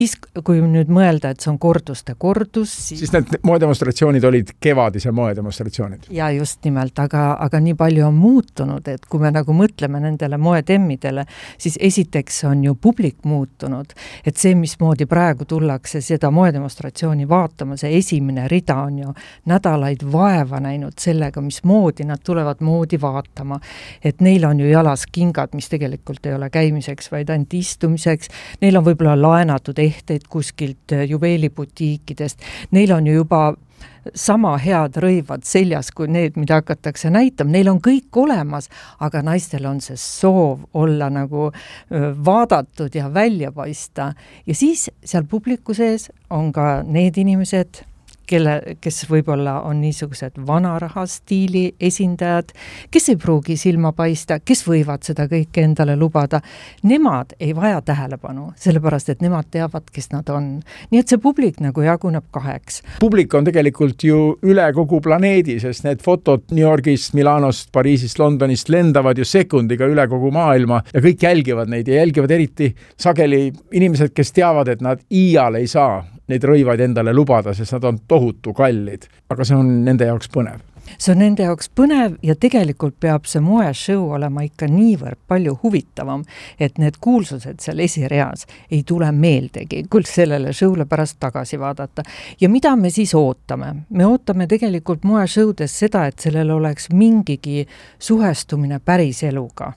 Siis, kui nüüd mõelda, et see on korduste kordus, siis need moedemonstratsioonid olid kevadise moedemonstratsioonid. Ja just nimelt, aga nii palju on muutunud, et kui me nagu mõtleme nendele moetemmidele, siis esiteks on ju publik muutunud, et see, mismoodi praegu tullakse seda moedemonstratsiooni vaatama, see esimene rida on ju nädalaid vaeva näinud sellega, mismoodi nad tulevad moodi vaatama, et neil on ju jalas kingad, mis tegelikult ei ole käimiseks, vaid ainult istumiseks, neil on võib-olla laenatud ehteid kuskilt juveelibutiikidest. Neil on ju juba sama head rõivad seljas kui need, mida hakatakse näitama. Neil on kõik olemas, aga naistel on see soov olla nagu vaadatud ja välja paista. Ja siis seal publiku sees on ka need inimesed, kes võib-olla on niisugused vanaraha stiili esindajad, kes ei pruugi silma paista, kes võivad seda kõike endale lubada. Nemad ei vaja tähelepanu, sellepärast, et nemad teavad, kes nad on. Nii et see publik nagu jaguneb 2. Publik on tegelikult ju üle kogu planeedi, sest need fotod New Yorgist, Milanost, Pariisist, Londonist lendavad ju sekundiga üle kogu maailma ja kõik jälgivad neid ja jälgivad eriti sageli inimesed, kes teavad, et nad iial ei saa neid rõivaid endale lubada, sest nad on tohutu kallid. Aga see on nende jaoks põnev. See on nende jaoks põnev ja tegelikult peab see moeshow olema ikka niivõrd palju huvitavam, et need kuulsused seal esireas ei tule meeldegi, kui sellele showle pärast tagasi vaadata. Ja mida me siis ootame? Me ootame tegelikult moeshowdes seda, et sellel oleks mingigi suhestumine päris eluga.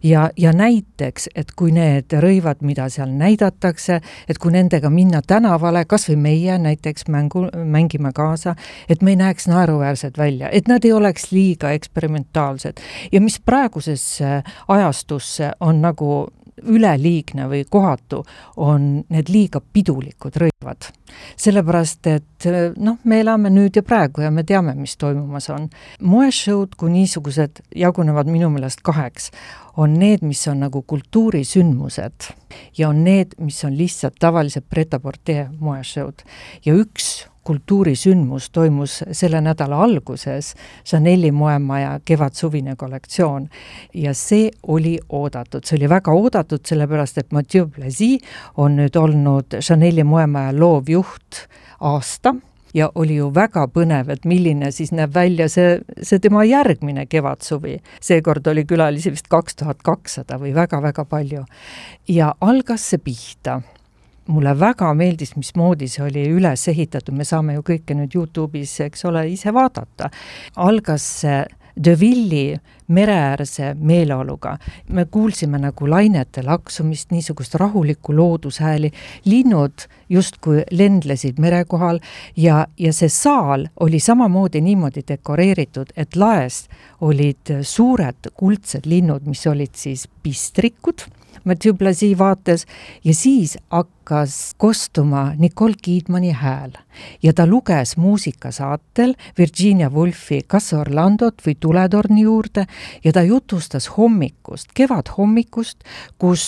Ja näiteks, et kui need rõivad, mida seal näidatakse, et kui nendega minna tänavale, kas või meie näiteks mängime kaasa, et me ei näeks naeruväärsed välja, et nad ei oleks liiga eksperimentaalsed. Ja mis praegusesse ajastusse on nagu üleliigne või kohatu, on need liiga pidulikud rõivad. Sellepärast, et me elame nüüd ja praegu ja me teame, mis toimumas on. Moeshowd, kui niisugused jagunevad minu meelest 2, on need, mis on nagu kultuurisündmused ja on need, mis on lihtsalt tavalised pret-à-porter moeshowd. Ja üks kultuurisündmus toimus selle nädala alguses Chanel'i moemaja kevad-suvine kollektsioon ja see oli oodatud. See oli väga oodatud, sellepärast et Mathieu Blazy on nüüd olnud Chanel'i moemaja loovjuht aasta ja oli ju väga põnev, et milline siis näeb välja see tema järgmine kevad-suvi. Seekord oli külalisi vist 2200 või väga-väga palju. Ja algas see pihta. Mulle väga meeldis, mismoodi see oli üles ehitatud. Me saame ju kõike nüüd YouTube'is, eks ole, ise vaadata. Algas see De Villi mereäärse meeleoluga. Me kuulsime nagu lainete laksumist, niisugust rahulikku loodushääli. Linnud justkui lendlesid merekohal ja see saal oli samamoodi niimoodi dekoreeritud, et laest olid suured kuldsed linnud, mis olid siis pistrikud Mathieu Blazy vaates ja siis hakkas kostuma Nicole Kidmani hääl ja ta luges muusikasaatel Virginia Woolfi Kas Orlandot või Tuletorni juurde ja ta jutustas hommikust, kevadhommikust, kus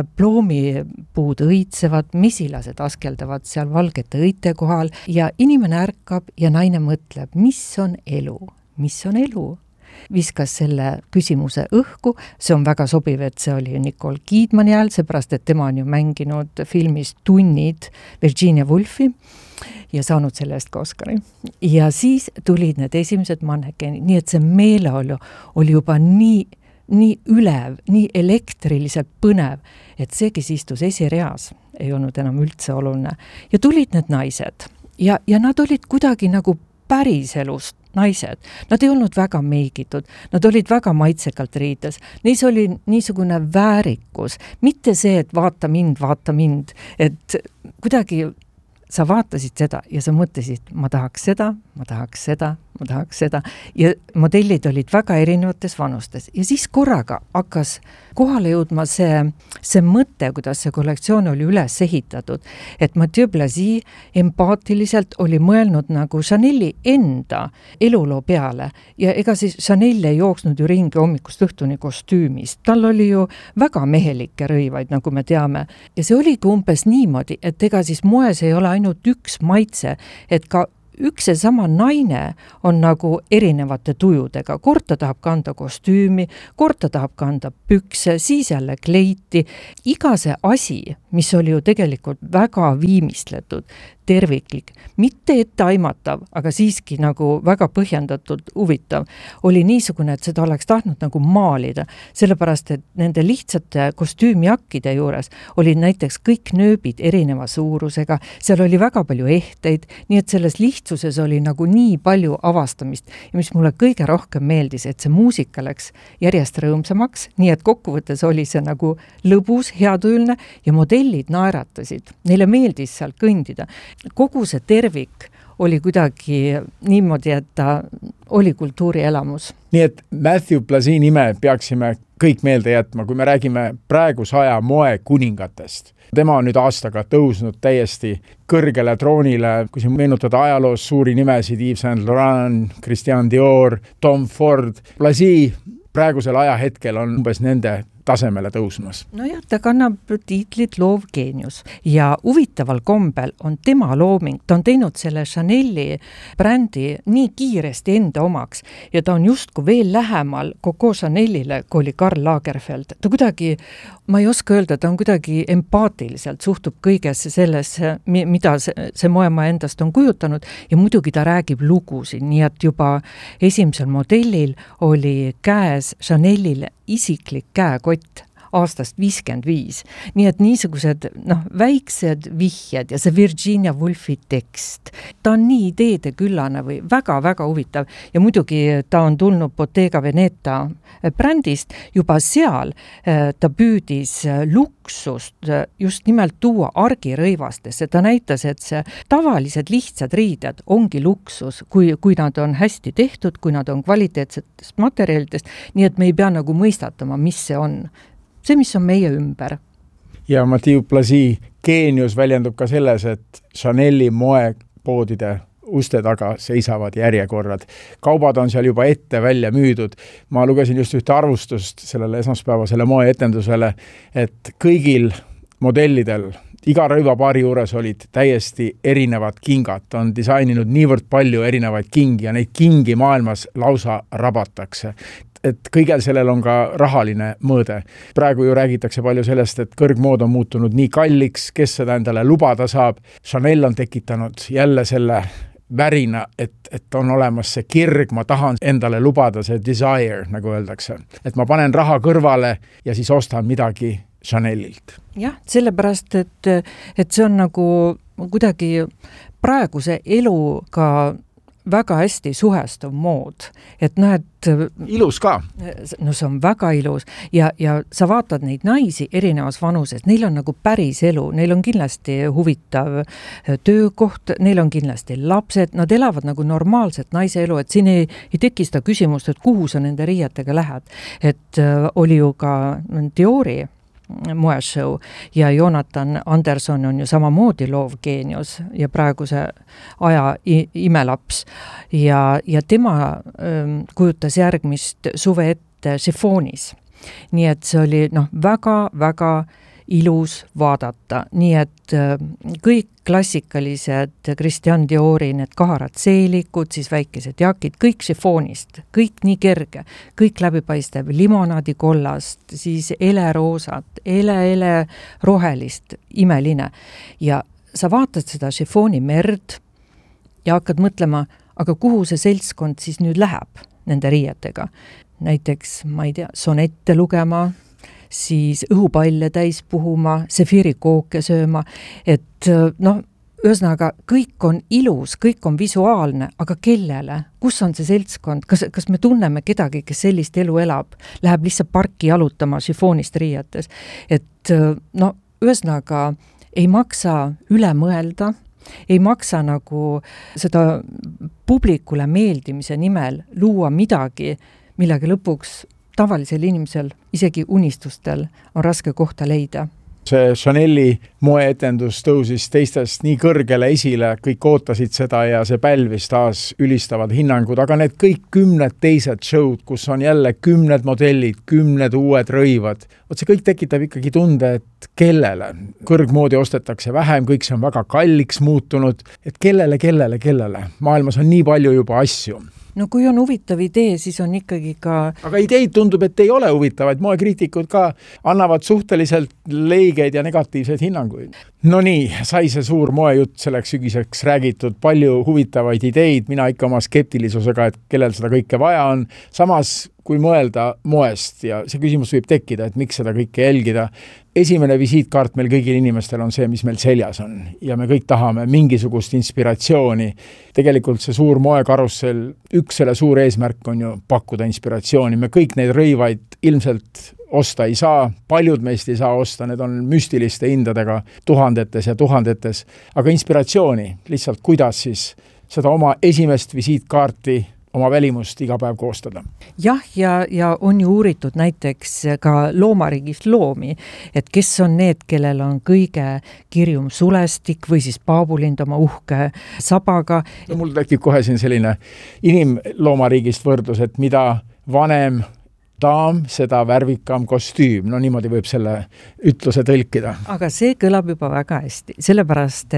ploomipuud õitsevad, mesilased askeldavad seal valgete õite kohal ja inimene ärkab ja naine mõtleb, mis on elu, mis on elu? Viskas selle küsimuse õhku, see on väga sobiv, et see oli Nicole Kidmani hääl, seepärast, et tema on ju mänginud filmis Tunnid Virginia Woolfi ja saanud selle eest ka Oscari. Ja siis tulid need esimesed mannekeenid, nii et see meeleolu oli juba nii ülev, nii elektriliselt põnev, et see, kes istus esireas, ei olnud enam üldse oluline. Ja tulid need naised ja nad olid kuidagi nagu päriselust naised. Nad ei olnud väga meigitud, nad olid väga maitsekalt riides. Neis oli niisugune väärikus, mitte see, et vaata mind, et kuidagi sa vaatasid seda ja sa mõtlesid, ma tahaks seda ja modellid olid väga erinevates vanustes ja siis korraga hakkas kohale jõudma see mõte, kuidas see kollektsioon oli üles ehitatud, et Mathieu Blazy empaatiliselt oli mõelnud nagu Chanel'i enda eluloo peale ja ega siis Chanel ei jooksnud ju ringi hommikust õhtuni kostüümis, tal oli ju väga mehelikke rõivaid, nagu me teame ja see oligi umbes niimoodi, et ega siis moes ei ole ainult üks maitse, et ka üks ja sama naine on nagu erinevate tujudega, kord ta tahab kanda kostüümi, kord ta tahab kanda pükse, siis jälle kleiti. Iga see asi, mis oli ju tegelikult väga viimistletud, terviklik, mitte etteaimatav, aga siiski nagu väga põhjendatult huvitav, oli niisugune, et seda oleks tahtnud nagu maalida, sellepärast, et nende lihtsate kostüümijakkide juures olid näiteks kõik nööbid erineva suurusega, seal oli väga palju ehteid, nii et selles lihtsuses oli nagu nii palju avastamist ja mis mulle kõige rohkem meeldis, et see muusika läks järjest rõõmsamaks, nii et kokkuvõttes oli see nagu lõbus, heatujulne ja modellid naeratasid, neile meeldis seal kõndida. Kogu see tervik oli kuidagi niimoodi, et ta oli kultuurielamus. Nii et Matthew Blazy nime peaksime kõik meelde jätma, kui me räägime praeguse aja moe kuningatest. Tema on nüüd aastaga tõusnud täiesti kõrgele troonile, kui siin meenutada ajaloos suuri nimesid, Yves Saint Laurent, Christian Dior, Tom Ford. Blazy praegusel ajahetkel on umbes nende tasemele tõusmas. No jah, ta kannab tiitlit loovgeenius ja huvitaval kombel on tema looming, ta on teinud selle Chanel'i brändi nii kiiresti enda omaks ja ta on justku veel lähemal Coco Chanel'ile, kui oli Karl Lagerfeld. Ta kuidagi, ma ei oska öelda, ta on kuidagi empaatiliselt suhtub kõigesse sellesse, mida see moemaa endast on kujutanud ja muidugi ta räägib lugusid, nii et juba esimesel modellil oli käes Chanel'ile isiklik käekott aastast 55. Nii et niisugused väiksed vihjed ja see Virginia Woolfi tekst, ta on nii ideede küllane või väga-väga huvitav ja muidugi ta on tulnud Bottega Veneta brändist, juba seal ta püüdis luksust just nimelt tuua argirõivastesse, ta näitas, et see tavalised lihtsad riided ongi luksus, kui nad on hästi tehtud, kui nad on kvaliteetsetest materjalidest, nii et me ei pea nagu mõistatama, mis see on. See, mis on meie ümber. Ja Mathieu Blazy geenius väljendub ka selles, et Chanel'i moepoodide uste taga seisavad järjekorrad. Kaubad on seal juba ette välja müüdud. Ma lugesin just ühte arvustust sellele esmaspäevasele moeetendusele, et kõigil modellidel iga rõivapaari juures olid täiesti erinevad kingad. Ta on disaininud niivõrd palju erinevaid kingi ja neid kingi maailmas lausa rabatakse. Et kõigel sellel on ka rahaline mõõde. Praegu ju räägitakse palju sellest, et kõrgmood on muutunud nii kalliks, kes seda endale lubada saab. Chanel on tekitanud jälle selle värina, et on olemas see kirg, ma tahan endale lubada, see desire, nagu öeldakse. Et ma panen raha kõrvale ja siis ostan midagi Chanelilt. Jah, sellepärast, et see on nagu kuidagi praeguse eluga väga hästi suhestuv mood, et ilus ka. No see on väga ilus ja sa vaatad neid naisi erinevas vanuses, neil on nagu päris elu, neil on kindlasti huvitav töökoht, neil on kindlasti lapsed, nad elavad nagu normaalset naise elu, et siin ei teki seda küsimust, et kuhu sa nende riietega lähed, et oli ju ka Diori moeshow ja Jonathan Anderson on ju samamoodi loovgeenius ja praeguse aja imelaps ja tema kujutas järgmist suve ette šifoonis. Nii et see oli väga-väga ilus vaadata, nii et kõik klassikalised Christian Diori, need kaharad seelikud, siis väikesed jakid, kõik šifoonist, kõik nii kerge, kõik läbipaistev, limonaadi kollast, siis eleroosat, ele rohelist, imeline. Ja sa vaatad seda šifooni merd ja hakkad mõtlema, aga kuhu see seltskond siis nüüd läheb nende riietega? Näiteks, ma ei tea, sonette lugema, siis õhupalle täis puhuma, sefiirikooke sööma, et ühesõnaga, kõik on ilus, kõik on visuaalne, aga kellele? Kus on see seltskond? Kas me tunneme kedagi, kes sellist elu elab? Läheb lihtsalt parki jalutama šifoonist riietes. Et ühesõnaga, ei maksa üle mõelda, ei maksa nagu seda publikule meeldimise nimel luua midagi, millega lõpuks tavalisel inimesel, isegi unistustel on raske kohta leida. see Chanel'i moeetendus tõusis teistest nii kõrgele esile, kõik ootasid seda ja see pälvis taas ülistavad hinnangud, aga need kõik 10 teised show'd, kus on jälle 10 modellid, 10 uued rõivad, see kõik tekitab ikkagi tunde, et kellele. Kõrgmoodi ostetakse vähem, kõik see on väga kalliks muutunud, et kellele. Maailmas on nii palju juba asju. No kui on huvitav idee, siis on ikkagi ka... Aga ideid tundub, et ei ole huvitavaid. Moekriitikud ka annavad suhteliselt leigeid ja negatiivseid hinnanguid. No nii, sai see suur moejutt selleks sügiseks räägitud, palju huvitavaid ideid, mina ikka oma skeptilisusega, et kellel seda kõike vaja on. Samas, kui mõelda moest ja see küsimus võib tekkida, et miks seda kõike jälgida. Esimene visiitkaart meil kõigil inimestel on see, mis meil seljas on ja me kõik tahame mingisugust inspiratsiooni. Tegelikult see suur moekarussel, üks selle suur eesmärk on ju pakkuda inspiratsiooni. Me kõik neid rõivaid ilmselt osta ei saa, paljud meist ei saa osta, need on müstiliste hindadega tuhandetes ja tuhandetes, aga inspiratsiooni lihtsalt kuidas siis seda oma esimest visiitkaarti oma välimust iga päev koostada. Jah, ja on ju uuritud näiteks ka loomariigist loomi, et kes on need, kellel on kõige kirjum sulestik või siis paabulind oma uhke sabaga. No, mul tekib kohe siin selline inimloomariigist võrdlus, et mida vanem daam, seda värvikam kostüüm. No niimoodi võib selle ütluse tõlkida. Aga see kõlab juba väga hästi, sellepärast,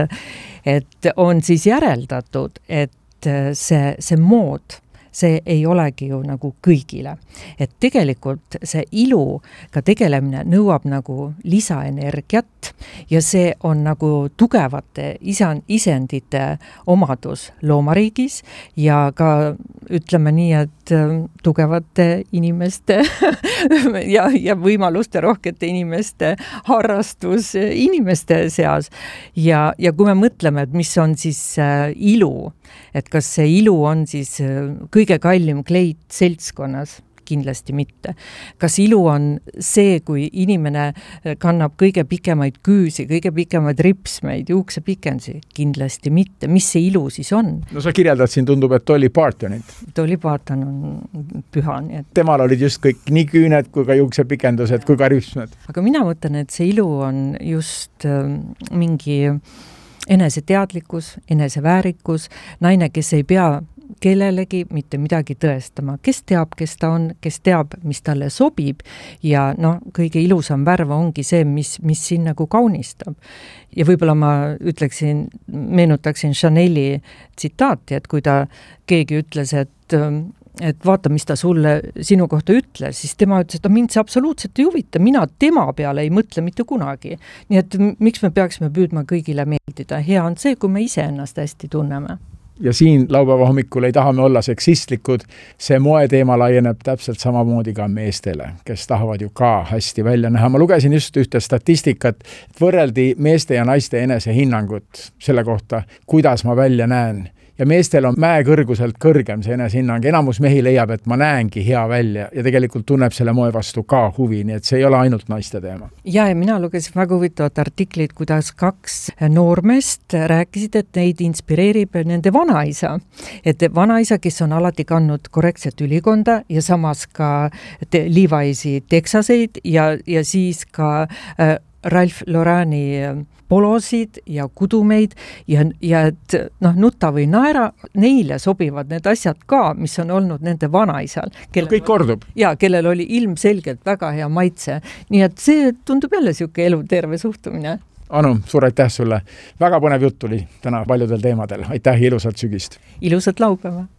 et on siis järeldatud, et see mood, see ei olegi ju nagu kõigile. Et tegelikult see ilu ka tegelemine nõuab nagu lisaenergiat ja see on nagu tugevate isendite omadus loomariigis ja ka ütleme nii, et tugevate inimeste ja võimaluste rohkete inimeste harrastus inimeste seas. Ja kui me mõtleme, et mis on siis ilu, et kas see ilu on siis kõige kallim kleit seltskonnas? Kindlasti mitte. Kas ilu on see, kui inimene kannab kõige pikemaid küüsi, kõige pikemaid ripsmeid, juuksepikendusi? Kindlasti mitte. Mis see ilu siis on? No sa kirjeldad siin, tundub, et Dolly Partonit. Dolly Parton on püha. Nii et... Temal olid just kõik nii küüned kui ka juuksepikendused kui ka ripsmed. Aga mina mõtlen, et see ilu on just mingi eneseteadlikkus, eneseväärikus, naine, kes ei pea kellelegi mitte midagi tõestama. Kes teab, kes ta on, kes teab, mis talle sobib ja kõige ilusam värv ongi see, mis siin nagu kaunistab. Ja võib-olla ma meenutaksin Chanel'i tsitaati, et kui keegi ütles, et vaata, mis ta sinu kohta ütles, siis tema ütles, et mind see absoluutselt ei huvita, mina tema peale ei mõtle mitte kunagi. Nii et miks me peaksime püüdma kõigile meeldida? Hea on see, kui me ise ennast hästi tunneme. Ja siin laupäeva hommikul ei taha me olla seksistlikud, see moeteema laieneb täpselt samamoodi ka meestele, kes tahavad ju ka hästi välja näha. Ma lugesin just ühte statistikat, et võrreldi meeste ja naiste enesehinnangut selle kohta, kuidas ma välja näen. Ja meestel on mäekõrguselt kõrgem see enesehinnang. Enamus mehi leiab, et ma näengi hea välja ja tegelikult tunneb selle moe vastu ka huvi, nii et see ei ole ainult naiste teema. Ja mina lugesin väga huvitavat artiklit, kuidas 2 noormest rääkisid, et neid inspireerib nende vanaisa. Et vanaisa, kes on alati kandnud korrektset ülikonda ja samas ka Levi'si teksaseid ja siis ka Ralph Lauren'i polosid ja kudumeid ja et nuta või naera, neile sobivad need asjad ka, mis on olnud nende vanaisal. Kõik kordub. Ja, kellel oli ilmselgelt väga hea maitse. Nii et see tundub jälle siuke eluterve suhtumine. Anu, suur aitäh sulle. Väga põnev jutt tuli täna paljudel teemadel. Aitäh, ilusat sügist. Ilusat laupäeva.